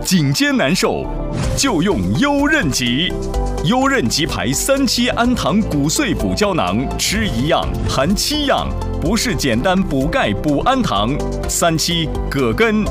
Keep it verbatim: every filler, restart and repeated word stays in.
颈肩难受，就用优韧吉。优韧吉牌三七氨糖骨碎补胶囊，吃一样含七样，不是简单补钙补氨糖。三七葛根、